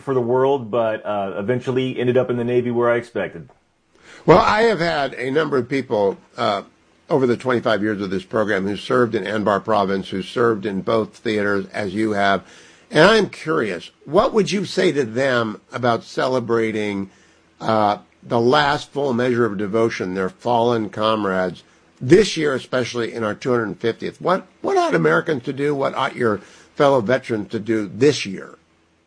for the world, but eventually ended up in the Navy where I expected. Well, I have had a number of people over the 25 years of this program who served in Anbar Province, who served in both theaters as you have. And I'm curious, what would you say to them about celebrating the last full measure of devotion, their fallen comrades, this year, especially in our 250th? What ought Americans to do? What ought your fellow veterans to do this year?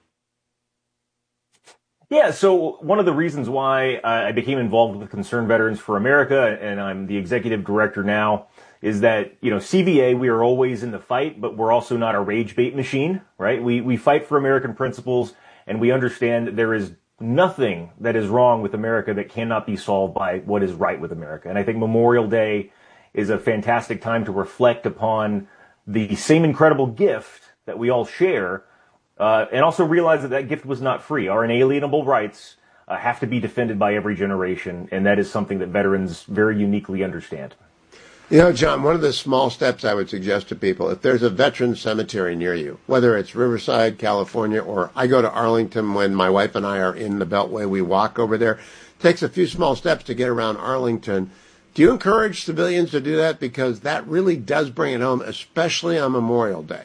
Yeah, so one of the reasons why I became involved with Concerned Veterans for America, and I'm the executive director now, is that, CVA, we are always in the fight, but we're also not a rage bait machine, right? We fight for American principles, and we understand that there is nothing that is wrong with America that cannot be solved by what is right with America. And I think Memorial Day is a fantastic time to reflect upon the same incredible gift that we all share, and also realize that that gift was not free. Our inalienable rights have to be defended by every generation, and that is something that veterans very uniquely understand. John, one of the small steps I would suggest to people, if there's a veteran cemetery near you, whether it's Riverside, California, or I go to Arlington when my wife and I are in the Beltway, we walk over there. It takes a few small steps to get around Arlington. Do you encourage civilians to do that? Because that really does bring it home, especially on Memorial Day.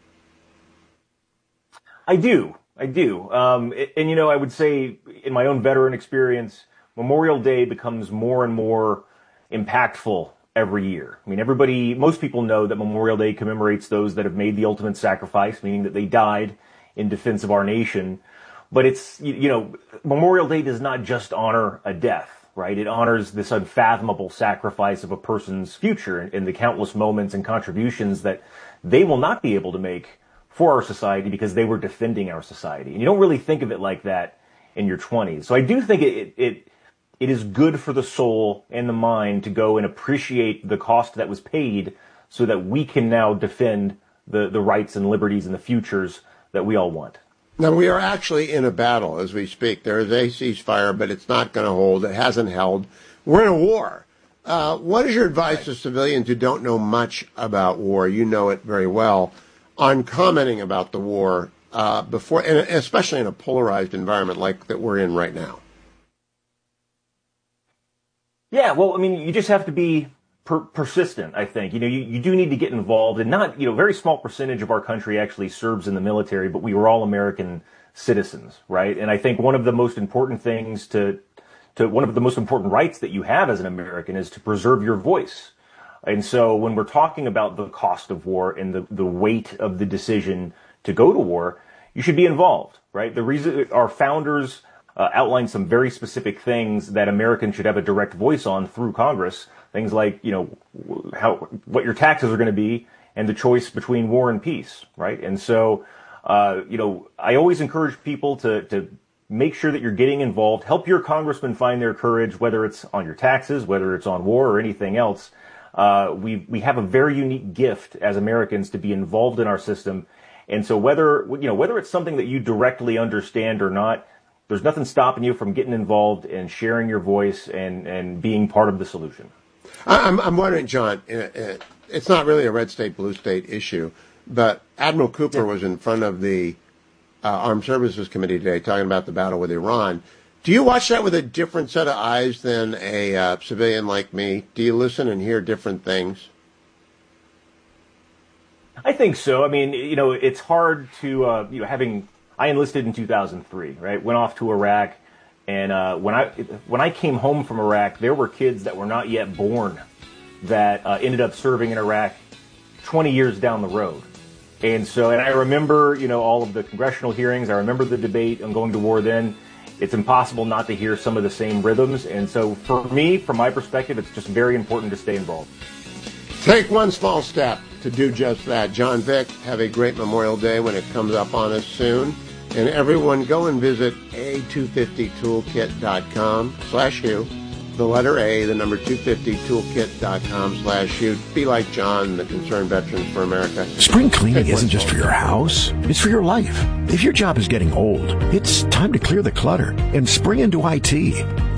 I do. And I would say in my own veteran experience, Memorial Day becomes more and more impactful every year. I mean, most people know that Memorial Day commemorates those that have made the ultimate sacrifice, meaning that they died in defense of our nation. But it's, Memorial Day does not just honor a death, right? It honors this unfathomable sacrifice of a person's future and the countless moments and contributions that they will not be able to make for our society because they were defending our society. And you don't really think of it like that in your 20s. So I do think it is good for the soul and the mind to go and appreciate the cost that was paid so that we can now defend the rights and liberties and the futures that we all want. Now, we are actually in a battle as we speak. There is a ceasefire, but it's not going to hold. It hasn't held. We're in a war. What is your advice to civilians who don't know much about war? You know it very well, on commenting about the war before, and especially in a polarized environment like that we're in right now? Yeah, well, I mean, you just have to be persistent, I think. You do need to get involved, and not, very small percentage of our country actually serves in the military, but we were all American citizens, right? And I think one of the most important things one of the most important rights that you have as an American is to preserve your voice. And so when we're talking about the cost of war and the weight of the decision to go to war, you should be involved, right? The reason our founders outlined some very specific things that Americans should have a direct voice on through Congress. Things like, what your taxes are going to be and the choice between war and peace, right? And so, I always encourage people to make sure that you're getting involved. Help your congressman find their courage, whether it's on your taxes, whether it's on war or anything else. We have a very unique gift as Americans to be involved in our system. And so whether it's something that you directly understand or not, there's nothing stopping you from getting involved and sharing your voice and being part of the solution. I'm wondering, John, it's not really a red state, blue state issue, but Admiral Cooper was in front of the Armed Services Committee today talking about the battle with Iran. Do you watch that with a different set of eyes than a civilian like me? Do you listen and hear different things? I think so. I mean, it's hard to, I enlisted in 2003, right? Went off to Iraq. And when I came home from Iraq, there were kids that were not yet born that ended up serving in Iraq 20 years down the road. And I remember, all of the congressional hearings. I remember the debate on going to war then. It's impossible not to hear some of the same rhythms. And so for me, from my perspective, it's just very important to stay involved. Take one small step to do just that. John Vick, have a great Memorial Day when it comes up on us soon. And everyone, go and visit a250toolkit.com/Hugh. The letter A, the number 250toolkit.com/Hugh. Be like John, the Concerned Veterans for America. Spring cleaning isn't just for your house, it's for your life. If your job is getting old, it's time to clear the clutter and spring into IT. Go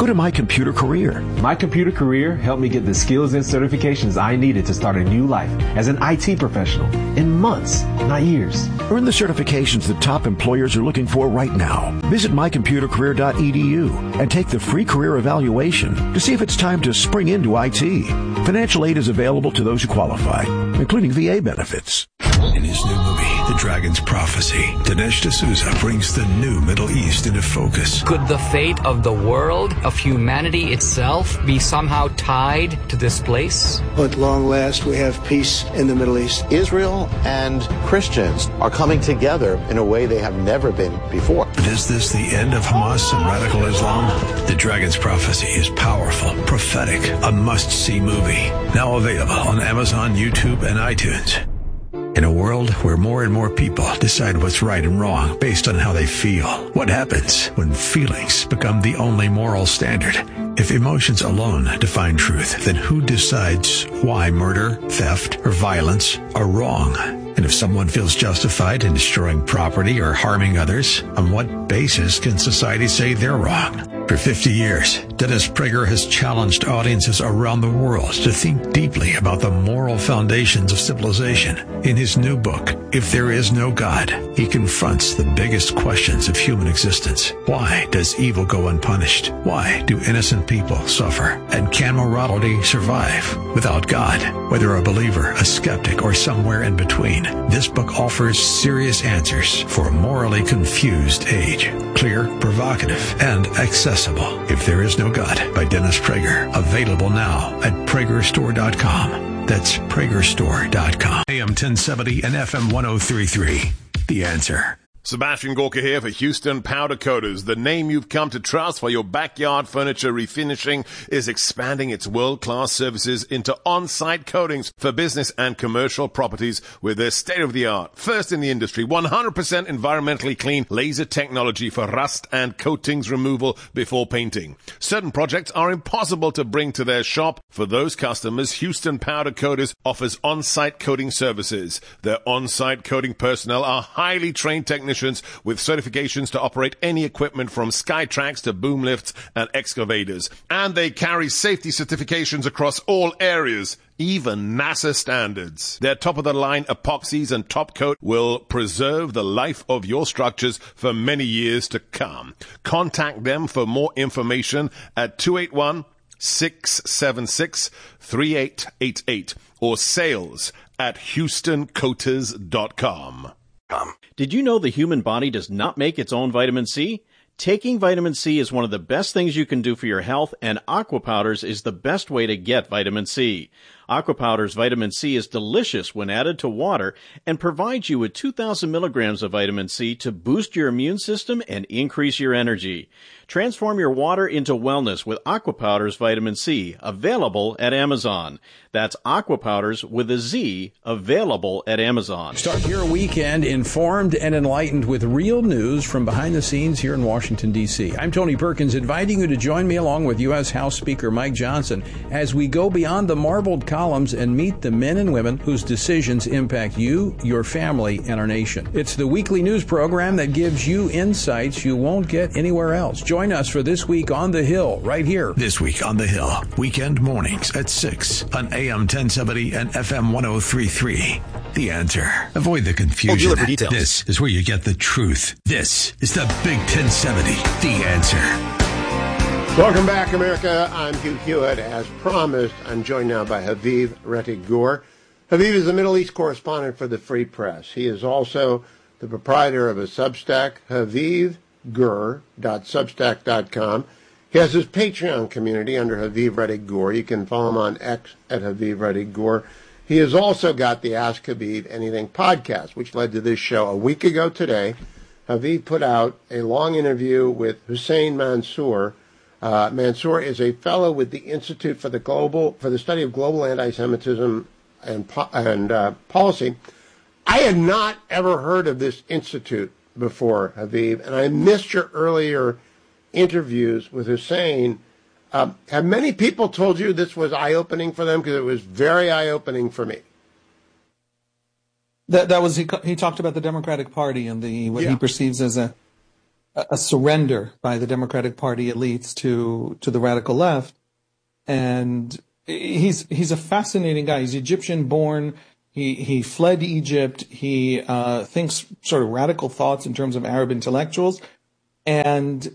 Go to My Computer Career. My Computer Career helped me get the skills and certifications I needed to start a new life as an IT professional in months, not years. Earn the certifications that top employers are looking for right now. Visit mycomputercareer.edu and take the free career evaluation to see if it's time to spring into IT. Financial aid is available to those who qualify, including VA benefits. In his new movie, The Dragon's Prophecy, Dinesh D'Souza brings the new Middle East into focus. Could the fate of the world, of humanity itself, be somehow tied to this place? At long last, we have peace in the Middle East. Israel and Christians are coming together in a way they have never been before. But is this the end of Hamas and radical Islam? The Dragon's Prophecy is powerful, prophetic, a must-see movie. Now available on Amazon, YouTube, and iTunes. In a world where more and more people decide what's right and wrong based on how they feel, what happens when feelings become the only moral standard? If emotions alone define truth, then who decides why murder, theft, or violence are wrong? And if someone feels justified in destroying property or harming others, on what basis can society say they're wrong? For 50 years, Dennis Prager has challenged audiences around the world to think deeply about the moral foundations of civilization. In his new book, If There Is No God, he confronts the biggest questions of human existence. Why does evil go unpunished? Why do innocent people suffer? And can morality survive without God? Whether a believer, a skeptic, or somewhere in between, this book offers serious answers for a morally confused age. Clear, provocative, and accessible. If There Is No God by Dennis Prager. Available now at PragerStore.com. That's PragerStore.com. AM 1070 and FM 1033. The Answer. Sebastian Gorka here for Houston Powder Coaters. The name you've come to trust for your backyard furniture refinishing is expanding its world-class services into on-site coatings for business and commercial properties with their state-of-the-art, first in the industry, 100% environmentally clean laser technology for rust and coatings removal before painting. Certain projects are impossible to bring to their shop. For those customers, Houston Powder Coaters offers on-site coating services. Their on-site coating personnel are highly trained technicians with certifications to operate any equipment from Skytrax to boom lifts and excavators. And they carry safety certifications across all areas, even NASA standards. Their top-of-the-line epoxies and top coat will preserve the life of your structures for many years to come. Contact them for more information at 281-676-3888 or sales@HoustonCoaters.com. Did you know the human body does not make its own vitamin C? Taking vitamin C is one of the best things you can do for your health, and Aqua Powders is the best way to get vitamin C. Aqua Powders vitamin C is delicious when added to water and provides you with 2,000 milligrams of vitamin C to boost your immune system and increase your energy. Transform your water into wellness with Aqua Powders vitamin C, available at Amazon. That's Aqua Powders with a Z, available at Amazon. Start your weekend informed and enlightened with real news from behind the scenes here in Washington, D.C. I'm Tony Perkins, inviting you to join me along with U.S. House Speaker Mike Johnson as we go beyond the marbled columns and meet the men and women whose decisions impact you, your family, and our nation. It's the weekly news program that gives you insights you won't get anywhere else. Join us for This Week on the Hill, right here. This Week on the Hill, weekend mornings at 6 on AM 1070 and FM 1033. The Answer. Avoid the confusion. This is where you get the truth. This is the Big 1070. The Answer. Welcome back, America. I'm Hugh Hewitt. As promised, I'm joined now by Haviv Rettig Gur. Haviv is the Middle East correspondent for the Free Press. He is also the proprietor of a Substack, HavivGur.substack.com. He has his Patreon community under Haviv Rettig Gur. You can follow him on X at Haviv Rettig Gur. He has also got the Ask Haviv Anything podcast, which led to this show. A week ago today, Haviv put out a long interview with Hussein Mansour. Mansour is a fellow with the Institute for the Study of Global Anti-Semitism and Policy. I had not ever heard of this institute before, Haviv, and I missed your earlier interviews with Hussein. Have many people told you this was eye-opening for them? Because it was very eye-opening for me. That was he talked about the Democratic Party and what he perceives as a a surrender by the Democratic Party elites to the radical left. And he's a fascinating guy. He's Egyptian born. He fled Egypt. He thinks sort of radical thoughts in terms of Arab intellectuals. And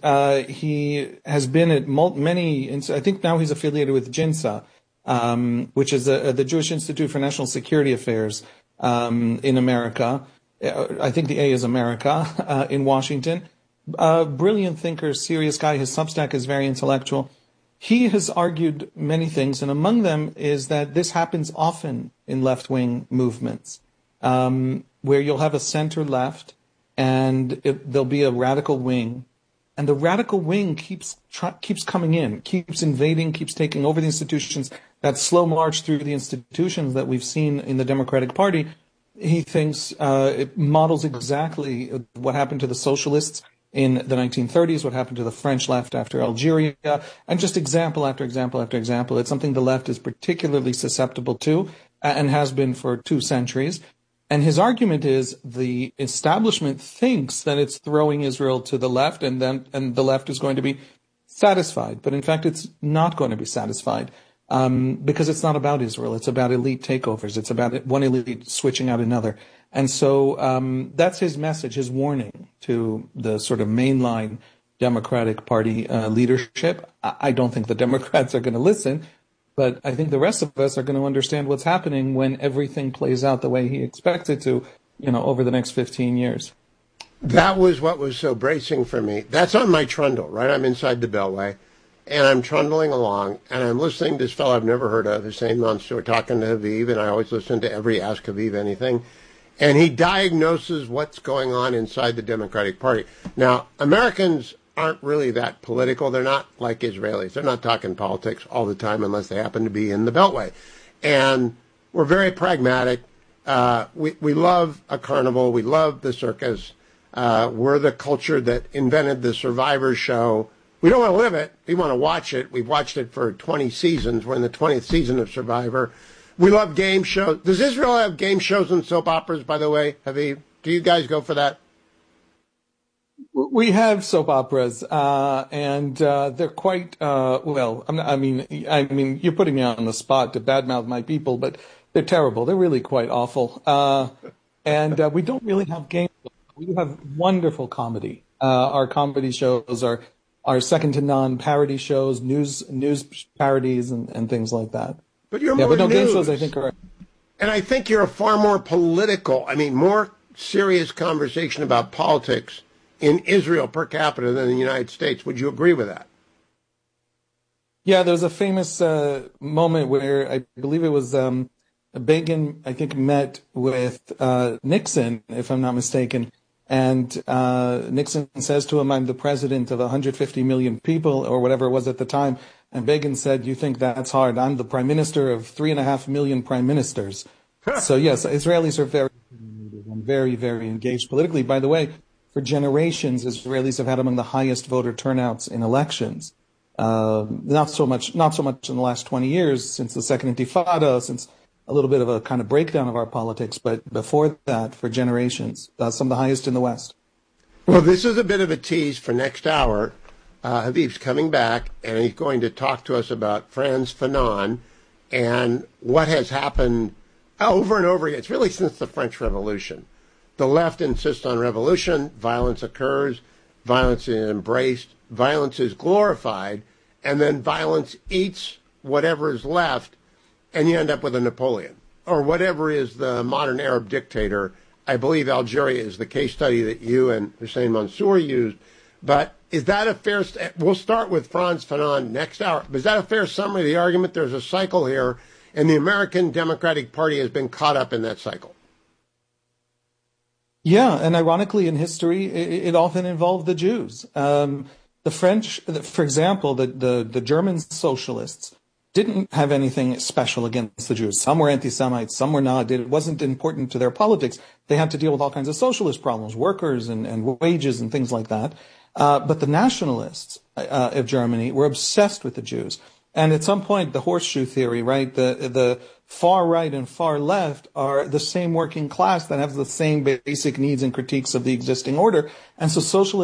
he has been at many, I think now he's affiliated with JINSA, which is the Jewish Institute for National Security Affairs in America. I think the A is America, in Washington. Brilliant thinker, serious guy. His Substack is very intellectual. He has argued many things, and among them is that this happens often in left-wing movements, where you'll have a center-left, and there'll be a radical wing, and the radical wing keeps coming in, keeps invading, keeps taking over the institutions. That slow march through the institutions that we've seen in the Democratic Party, he thinks it models exactly what happened to the socialists in the 1930s, what happened to the French left after Algeria, and just example after example after example. It's something the left is particularly susceptible to and has been for 2 centuries. And his argument is the establishment thinks that it's throwing Israel to the left and the left is going to be satisfied. But in fact, it's not going to be satisfied because it's not about Israel. It's about elite takeovers. It's about one elite switching out another. And so that's his message, his warning to the sort of mainline Democratic Party leadership. I don't think the Democrats are going to listen, but I think the rest of us are going to understand what's happening when everything plays out the way he expects it to, over the next 15 years. That was what was so bracing for me. That's on my trundle, right? I'm inside the Beltway, and I'm trundling along, and I'm listening to this fellow I've never heard of, Hussein Mansour, talking to Haviv, and I always listen to every Ask Haviv Anything. And he diagnoses what's going on inside the Democratic Party. Now, Americans aren't really that political. They're not like Israelis. They're not talking politics all the time unless they happen to be in the Beltway. And we're very pragmatic. We love a carnival. We love the circus. We're the culture that invented the Survivor show. We don't want to live it. We want to watch it. We've watched it for 20 seasons. We're in the 20th season of Survivor. We love game shows. Does Israel have game shows and soap operas, by the way, Haviv? Do you guys go for that? We have soap operas, and they're quite, well, I mean, you're putting me on the spot to badmouth my people, but they're terrible. They're really quite awful. And we don't really have game shows. We have wonderful comedy. Our comedy shows are second to none, parody shows, news parodies, and things like that. But you're more news. Game shows, I think, are. And I think you're a far more political, more serious conversation about politics in Israel per capita than in the United States. Would you agree with that? Yeah, there was a famous moment where I believe it was Begin, I think, met with Nixon, if I'm not mistaken. And Nixon says to him, I'm the president of 150 million people, or whatever it was at the time. And Begin said, you think that's hard? I'm the prime minister of 3.5 million prime ministers. So, yes, Israelis are very, very engaged politically. By the way, for generations, Israelis have had among the highest voter turnouts in elections. Not so much in the last 20 years, since the Second Intifada, since a little bit of a kind of breakdown of our politics. But before that, for generations, some of the highest in the West. Well, this is a bit of a tease for next hour. Haviv's coming back, and he's going to talk to us about Frantz Fanon and what has happened over and over again. It's really since the French Revolution. The left insists on revolution, violence occurs, violence is embraced, violence is glorified, and then violence eats whatever is left, and you end up with a Napoleon, or whatever is the modern Arab dictator. I believe Algeria is the case study that you and Hussein Mansour used. But is that a fair... We'll start with Frantz Fanon next hour. But is that a fair summary of the argument? There's a cycle here, and the American Democratic Party has been caught up in that cycle. Yeah, and ironically in history, it often involved the Jews. The French, for example, the German socialists didn't have anything special against the Jews. Some were anti-Semites, some were not. It wasn't important to their politics. They had to deal with all kinds of socialist problems, workers and wages and things like that. But the nationalists of Germany were obsessed with the Jews. And at some point, the horseshoe theory, right, the far right and far left are the same working class that has the same basic needs and critiques of the existing order. And so socialists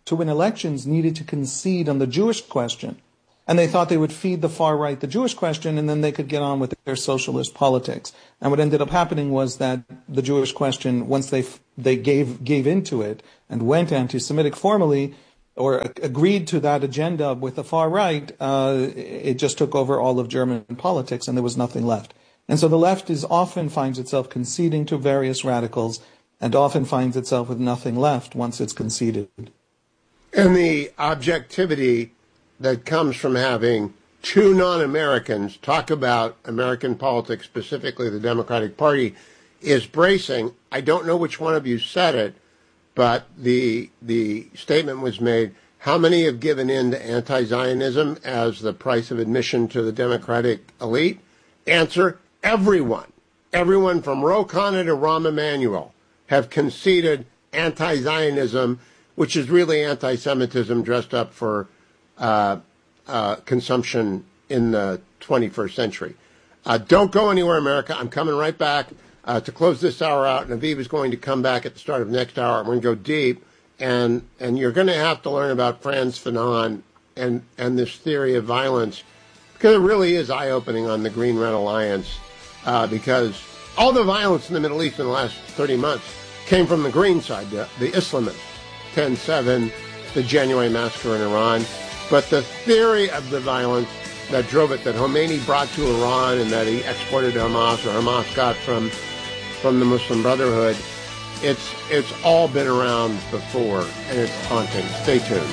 to win elections, needed to concede on the Jewish question. And they thought they would feed the far right the Jewish question, and then they could get on with their socialist politics. And what ended up happening was that the Jewish question, once they gave into it and went anti-Semitic formally, or agreed to that agenda with the far right, it just took over all of German politics, and there was nothing left. And so the left often finds itself conceding to various radicals, and often finds itself with nothing left once it's conceded. And the objectivity that comes from having two non-Americans talk about American politics, specifically the Democratic Party, is bracing. I don't know which one of you said it, but the statement was made, how many have given in to anti-Zionism as the price of admission to the Democratic elite? Answer, everyone. Everyone from Ro Khanna to Rahm Emanuel have conceded anti-Zionism, which is really anti-Semitism dressed up for consumption in the 21st century. Don't go anywhere, America. I'm coming right back to close this hour out, and Aviv is going to come back at the start of next hour. We're going to go deep, and you're going to have to learn about Frantz Fanon and this theory of violence, because it really is eye-opening on the Green Red Alliance, because all the violence in the Middle East in the last 30 months came from the green side, the Islamists, 10/7, the January massacre in Iran. But the theory of the violence that drove it, that Khomeini brought to Iran and that he exported to Hamas, or Hamas got from the Muslim Brotherhood, it's all been around before, and it's haunting. Stay tuned.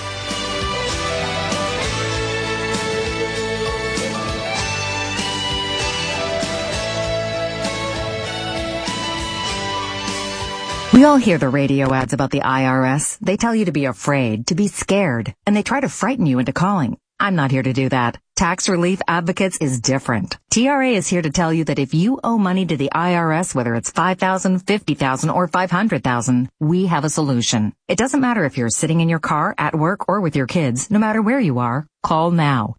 We all hear the radio ads about the IRS. They tell you to be afraid, to be scared, and they try to frighten you into calling. I'm not here to do that. Tax Relief Advocates is different. TRA is here to tell you that if you owe money to the IRS, whether it's $5,000, $50,000, or $500,000, we have a solution. It doesn't matter if you're sitting in your car, at work, or with your kids. No matter where you are, call now.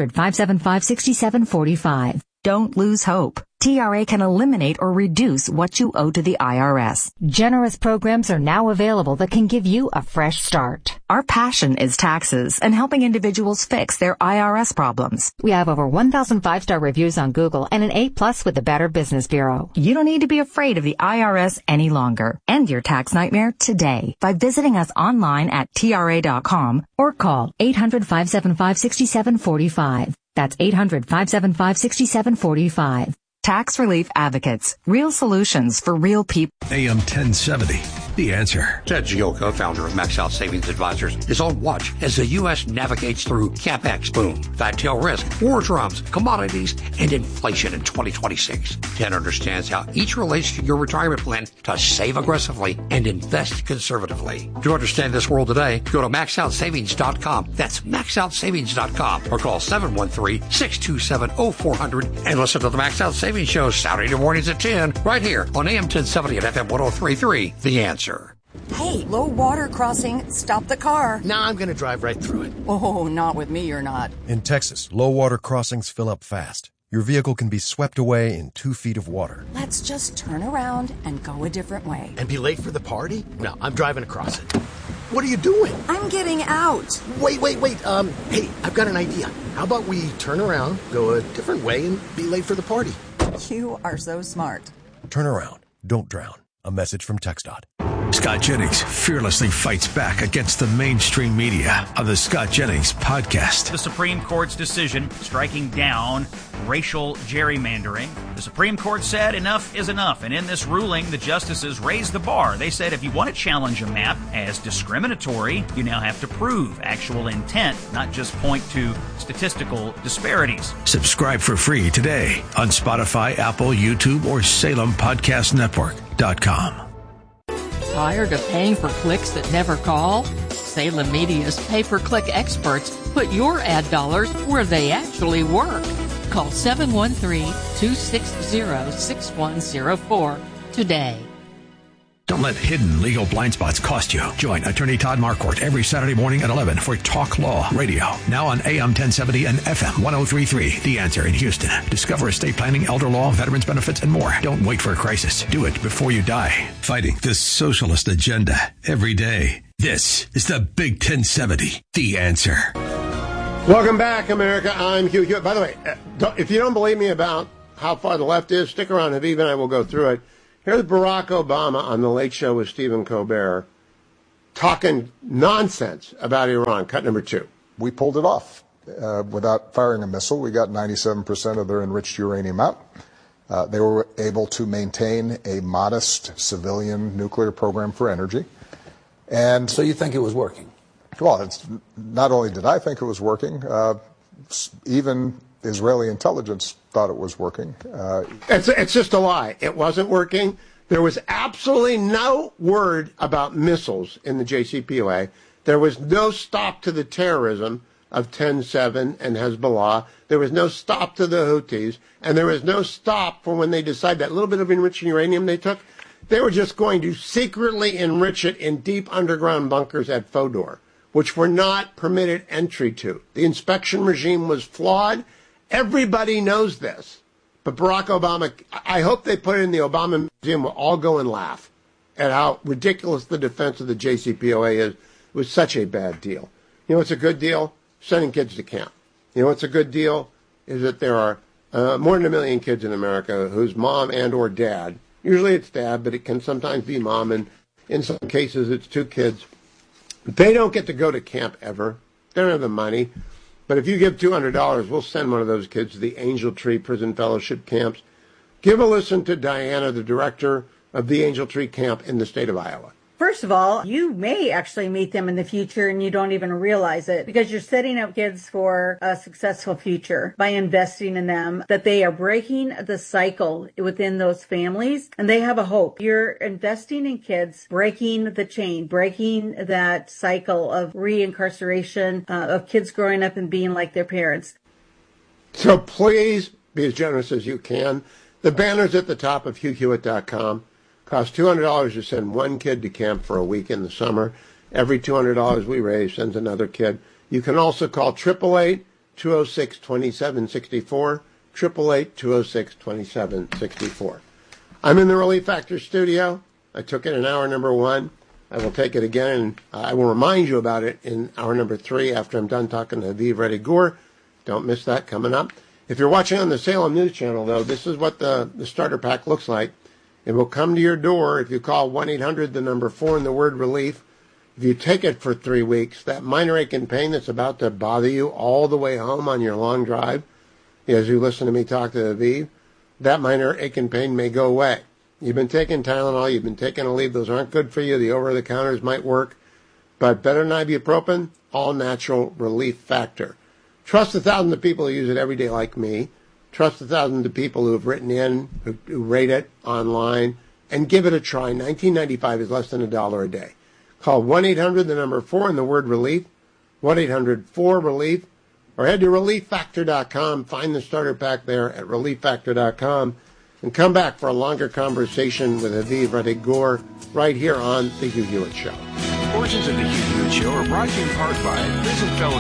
800-575-6745. Don't lose hope. TRA can eliminate or reduce what you owe to the IRS. Generous programs are now available that can give you a fresh start. Our passion is taxes and helping individuals fix their IRS problems. We have over 1,000 5-star reviews on Google and an A+ with the Better Business Bureau. You don't need to be afraid of the IRS any longer. End your tax nightmare today by visiting us online at TRA.com or call 800-575-6745. That's 800-575-6745. Tax Relief Advocates. Real solutions for real people. AM 1070. The Answer. Ted Gioka, founder of Max Out Savings Advisors, is on watch as the U.S. navigates through CapEx boom, fat tail risk, war drums, commodities, and inflation in 2026. Ted understands how each relates to your retirement plan to save aggressively and invest conservatively. To understand this world today, go to MaxOutSavings.com. That's MaxOutSavings.com or call 713-627-0400 and listen to the Max Out Savings Show Saturday mornings at 10 right here on AM 1070 and FM 103.3. The Answer. Hey, low water crossing. Stop the car. Nah, I'm going to drive right through it. Oh, not with me, you're not. In Texas, low water crossings fill up fast. Your vehicle can be swept away in 2 feet of water. Let's just turn around and go a different way. And be late for the party? No, I'm driving across it. What are you doing? I'm getting out. Wait. Hey, I've got an idea. How about we turn around, go a different way, and be late for the party? You are so smart. Turn around. Don't drown. A message from TxDOT. Scott Jennings fearlessly fights back against the mainstream media on the Scott Jennings Podcast. The Supreme Court's decision striking down racial gerrymandering. The Supreme Court said enough is enough, and in this ruling, the justices raised the bar. They said if you want to challenge a map as discriminatory, you now have to prove actual intent, not just point to statistical disparities. Subscribe for free today on Spotify, Apple, YouTube, or SalemPodcastNetwork.com. Tired of paying for clicks that never call? Salem Media's pay-per-click experts put your ad dollars where they actually work. Call 713-260-6104 today. Don't let hidden legal blind spots cost you. Join attorney Todd Marquardt every Saturday morning at 11 for Talk Law Radio. Now on AM 1070 and FM 103.3. The Answer in Houston. Discover estate planning, elder law, veterans benefits, and more. Don't wait for a crisis. Do it before you die. Fighting the socialist agenda every day. This is the Big 1070, The Answer. Welcome back, America. I'm Hugh Hewitt. By the way, if you don't believe me about how far the left is, stick around. Haviv and I will go through it. Here's Barack Obama on The Late Show with Stephen Colbert talking nonsense about Iran. Cut number 2. We pulled it off without firing a missile. We got 97% of their enriched uranium out. They were able to maintain a modest civilian nuclear program for energy. And so you think it was working? Well, not only did I think it was working, even Israeli intelligence thought it was working. It's just a lie. It wasn't working. There was absolutely no word about missiles in the JCPOA. There was no stop to the terrorism of 10-7 and Hezbollah. There was no stop to the Houthis. And there was no stop for when they decided that little bit of enriched uranium they took, they were just going to secretly enrich it in deep underground bunkers at Fodor, which were not permitted entry to. The inspection regime was flawed. Everybody knows this. But Barack Obama, I hope they put it in the Obama Museum. We'll all go and laugh at how ridiculous the defense of the JCPOA is. It was such a bad deal. You know what's a good deal? Sending kids to camp. You know what's a good deal? Is that there are more than 1 million kids in America whose mom and or dad, usually it's dad, but it can sometimes be mom, and in some cases it's 2 kids. They don't get to go to camp ever. They don't have the money. But if you give $200, we'll send one of those kids to the Angel Tree Prison Fellowship camps. Give a listen to Diana, the director of the Angel Tree Camp in the state of Iowa. First of all, you may actually meet them in the future and you don't even realize it because you're setting up kids for a successful future by investing in them, that they are breaking the cycle within those families and they have a hope. You're investing in kids, breaking the chain, breaking that cycle of reincarceration, of kids growing up and being like their parents. So please be as generous as you can. The banner's at the top of HughHewitt.com. Costs $200 to send one kid to camp for a week in the summer. Every $200 we raise sends another kid. You can also call 888-206-2764, 888-206-2764. I'm in the Relief Factor studio. I took it in hour number 1. I will take it again, and I will remind you about it in hour number 3 after I'm done talking to Haviv Reddy-Gur. Don't miss that coming up. If you're watching on the Salem News Channel, though, this is what the starter pack looks like. It will come to your door if you call 1-800, the number 4 and the word relief. If you take it for 3 weeks, that minor ache and pain that's about to bother you all the way home on your long drive, as you listen to me talk to Haviv, that minor ache and pain may go away. You've been taking Tylenol, you've been taking Aleve, those aren't good for you. The over-the-counters might work, but better than ibuprofen, all-natural relief factor. Trust the thousands of people who use it every day like me. Trust the thousands of people who have written in, who rate it online, and give it a try. $19.95 is less than $1 a day. Call 1-800, the number 4 and the word relief, 1-800-4-RELIEF, or head to ReliefFactor.com. Find the starter pack there at ReliefFactor.com, and come back for a longer conversation with Haviv Reddy-Gur right here on The Hugh Hewitt Show. Portions of The Hugh Hewitt Show are brought to you in part by Prison Fellowship.